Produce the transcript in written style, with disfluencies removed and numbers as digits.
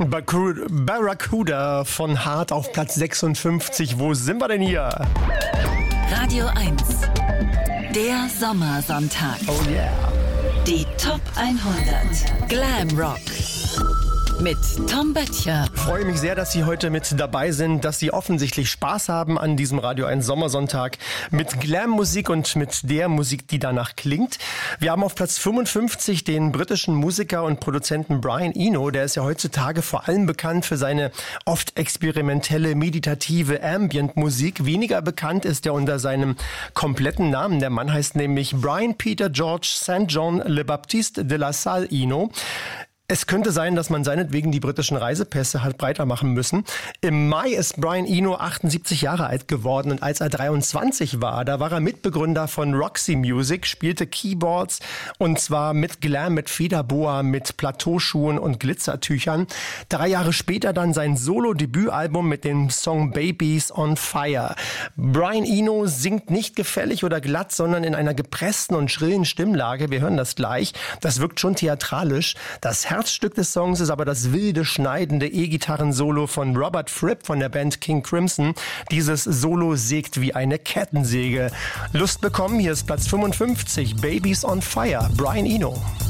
Barracuda von Hart auf Platz 56. Wo sind wir denn hier? Radio 1, der Sommersonntag. Oh yeah. Die Top 100 Glam Rock mit Tom Böttcher. Ich freue mich sehr, dass Sie heute mit dabei sind, dass Sie offensichtlich Spaß haben an diesem Radio 1 Sommersonntag mit Glam-Musik und mit der Musik, die danach klingt. Wir haben auf Platz 55 den britischen Musiker und Produzenten Brian Eno. Der ist ja heutzutage vor allem bekannt für seine oft experimentelle, meditative Ambient-Musik. Weniger bekannt ist er unter seinem kompletten Namen. Der Mann heißt nämlich Brian Peter George St. John Le Baptiste de la Salle Eno. Es könnte sein, dass man seinetwegen die britischen Reisepässe hat breiter machen müssen. Im Mai ist Brian Eno 78 Jahre alt geworden und als er 23 war, da war er Mitbegründer von Roxy Music, spielte Keyboards und zwar mit Glam, mit Federboa, mit Plateauschuhen und Glitzertüchern. 3 Jahre später dann sein Solo-Debütalbum mit dem Song Babies on Fire. Brian Eno singt nicht gefällig oder glatt, sondern in einer gepressten und schrillen Stimmlage. Wir hören das gleich. Das wirkt schon theatralisch. Das Herzstück des Songs ist aber das wilde, schneidende E-Gitarren-Solo von Robert Fripp von der Band King Crimson. Dieses Solo sägt wie eine Kettensäge. Lust bekommen, hier ist Platz 55, Babies on Fire, Brian Eno.